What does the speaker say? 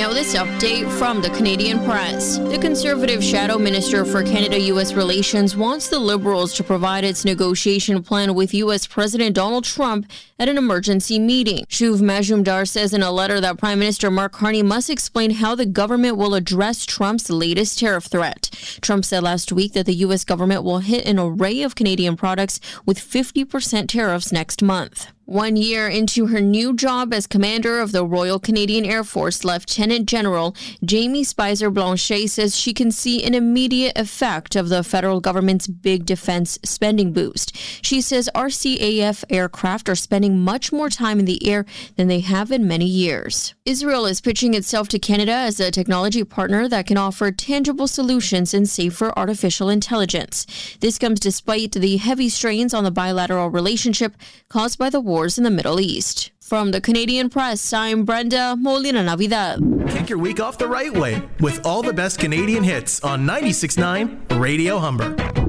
Now this update from the Canadian press. The Conservative Shadow Minister for Canada-U.S. Relations wants the Liberals to provide its negotiation plan with U.S. President Donald Trump at an emergency meeting. Shuv Majumdar says in a letter that Prime Minister Mark Carney must explain how the government will address Trump's latest tariff threat. Trump said last week that the U.S. government will hit an array of Canadian products with 50% tariffs next month. 1 year into her new job as commander of the Royal Canadian Air Force, Lieutenant General Jamie Spicer Blanchet says she can see an immediate effect of the federal government's big defense spending boost. She says RCAF aircraft are spending much more time in the air than they have in many years. Israel is pitching itself to Canada as a technology partner that can offer tangible solutions in safer artificial intelligence. This comes despite the heavy strains on the bilateral relationship caused by the wars in the Middle East. From the Canadian press, I'm Brenda Molina Navidad. Kick your week off the right way with all the best Canadian hits on 96.9 Radio Humber.